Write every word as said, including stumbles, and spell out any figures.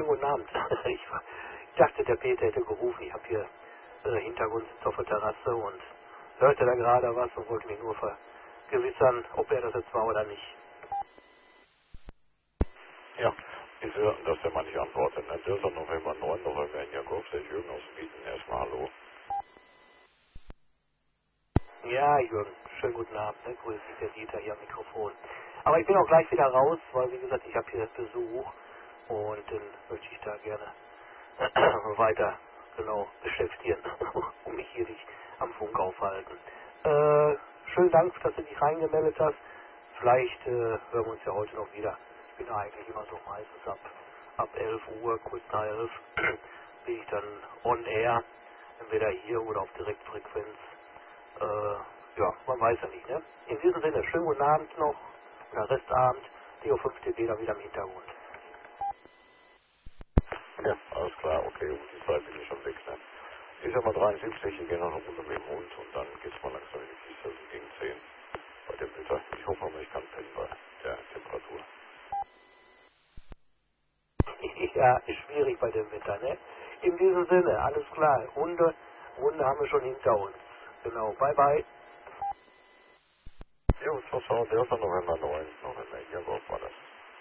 schönen guten Abend. Ich, war, ich dachte, der Peter hätte gerufen. Ich habe hier äh, hinter uns auf der Terrasse und hörte da gerade was und wollte mich nur vergewissern, ob er das jetzt war oder nicht. Ja, ich höre, dass der Mann nicht antwortet. Ne? Der ist doch November neun, November in Jakobs, der Jürgen aus Mieten. Erstmal hallo. Ja, Jürgen, schönen guten Abend. Ne? Grüß dich, der Dieter hier am Mikrofon. Aber ich bin auch gleich wieder raus, weil wie gesagt, ich habe hier Besuch und dann möchte ich da gerne weiter genau beschäftigen und mich hier nicht am Funk aufhalten. Äh, schönen Dank, dass du dich reingemeldet hast. Vielleicht äh, hören wir uns ja heute noch wieder. Ich bin eigentlich immer so meistens ab, ab elf Uhr, kurz nach elf, bin ich dann on air, entweder hier oder auf Direktfrequenz. Äh, ja, man weiß ja nicht, ne? In diesem Sinne, schönen guten Abend noch, oder Restabend, D O fünf T B da wieder im Hintergrund. Ja, alles klar, okay, um die Zeit bin ich schon weg. Ne? Ich sag mal dreiundsiebzig, ich gehe noch eine Runde mit dem Hund und dann geht's mal langsam in die Kiste, also gegen zehn bei dem Wetter. Ich hoffe mal, ich kann pennen bei der Temperatur. Ja, ist schwierig bei dem Wetter, ne? In diesem Sinne, alles klar. Runde, Runde haben wir schon hinter uns. Genau, bye bye. Jo, ciao, ciao, der ist noch November neun, November.